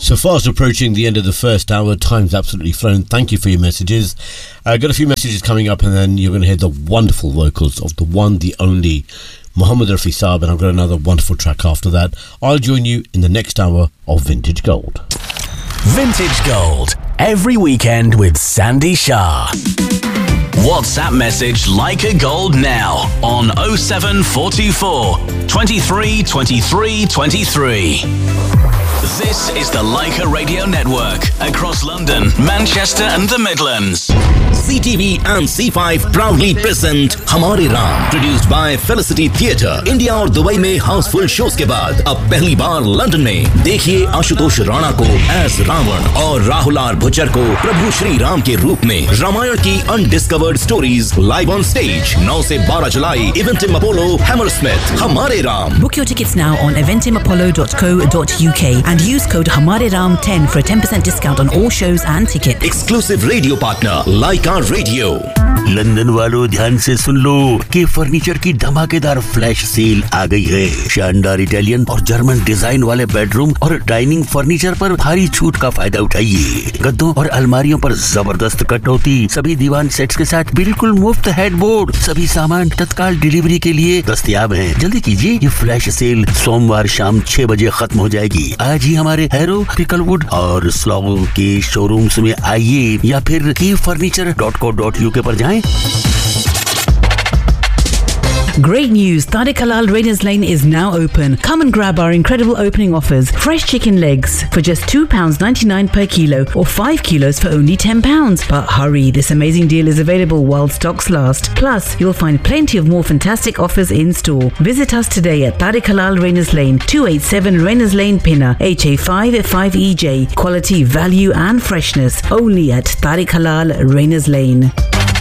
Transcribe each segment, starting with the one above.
So fast approaching the end of the first hour. Time's absolutely flown. Thank you for your messages. Got a few messages coming up, and then you're going to hear the wonderful vocals of the one, the only Muhammad Rafi Saab, and I've got another wonderful track after that. I'll join you in the next hour of Vintage Gold. Vintage Gold, every weekend with Sandy Shah. WhatsApp message Leica Gold now on 07424 23 23 23. This is the Leica Radio Network across London, Manchester and the Midlands. CTV and C5 proudly present Hamare Ram, produced by Felicity Theatre. India और Dubai में Housefull shows के बाद अब पहली बार London में देखिए आशुतोष राणा को as Ravan और राहुल आर भुज्जर को प्रभु श्री राम के रूप में। रामायण की undiscovered stories live on stage 9 से 12 जुलाई इवेंटिम अपोलो हैमरस्मिथ। हमारे Ram. Book your tickets now on eventimapollo.co.uk and use code HamareRam10 for a 10% discount on all shows and tickets. Exclusive radio partner Leica Radio. London वालों ध्यान से सुन लो कि furniture की धमाकेदार flash sale आ गई है। शानदार इटालियन और जर्मन डिजाइन वाले बेडरूम और डाइनिंग फर्नीचर पर भारी छूट का फायदा उठाइए। गद्दों और अलमारियों पर जबरदस्त कटौती, सभी दीवान सेट्स के साथ बिल्कुल मुफ्त हेडबोर्ड। सभी सामान तत्काल डिलीवरी के लिए दस्तयाब हैं। जल्दी कीजिए, ये फ्लैश सेल सोमवार शाम 6 बजे खत्म हो जाएगी। आज ही हमारे हैरो, पिकलवुड और स्लॉगो के शोरूम्स में आइए या फिर keyfurniture.co.uk पर जाएं। Great news! Tariq Halal Rainers Lane is now open. Come and grab our incredible opening offers. Fresh chicken legs for just £2.99 per kilo or 5 kilos for only £10. But hurry, this amazing deal is available while stocks last. Plus, you'll find plenty of more fantastic offers in store. Visit us today at Tariq Halal Rainers Lane, 287 Rainers Lane, Pinner, HA5 5EJ. Quality, value and freshness only at Tariq Halal Rainers Lane.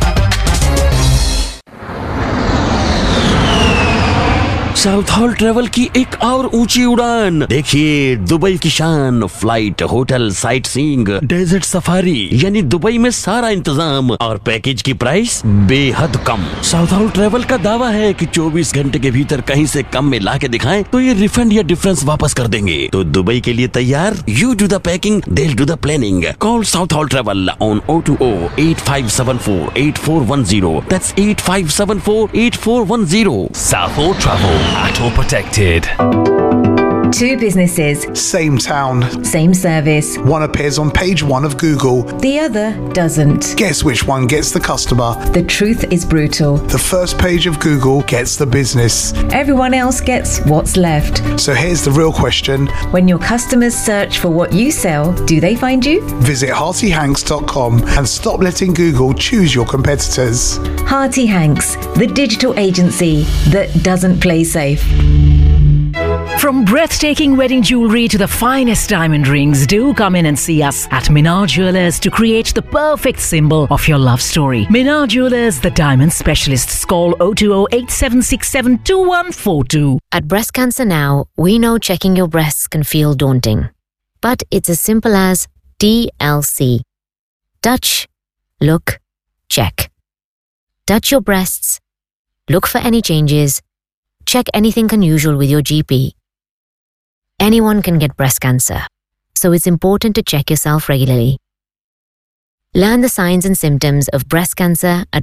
South hall travel की एक और ऊंची उड़ान। देखिए Dubai की शान, flight, hotel, sight seeing, desert safari, यानी Dubai में सारा इंतजाम और पैकेज की प्राइस बेहद कम। साउथ हॉल ट्रेवल का दावा है कि 24 घंटे के भीतर कहीं से कम में ला के दिखाएं तो ये रिफंड या डिफरेंस वापस कर देंगे। तो दुबई के लिए तैयार? You do the packing, they'll do the planning. Call South Hall Travel on 020-8574-8410. That's 8574-8410. South Hall Travel, ATO protected. Two businesses, same town, same service. one appears on page 1 of Google, The other doesn't. guess which one gets the customer? The truth is brutal. The first page of Google gets the business. Everyone else gets what's left. So here's the real question. When your customers search for what you sell, do they find you? Visit heartyhanks.com and stop letting Google choose your competitors. Hearty Hanks, the digital agency that doesn't play safe. From breathtaking wedding jewellery to the finest diamond rings, do come in and see us at Minar Jewellers to create the perfect symbol of your love story. Minar Jewellers, the diamond specialists. Call 020-8767-2142. At Breast Cancer Now, we know checking your breasts can feel daunting. But it's as simple as TLC. Touch, look, check. Touch your breasts, look for any changes, check anything unusual with your GP. Anyone can get breast cancer, so it's important to check yourself regularly. Learn the signs and symptoms of breast cancer at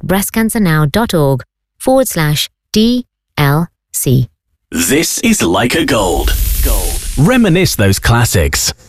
breastcancernow.org/TLC. This is Leica Gold. Reminisce those classics.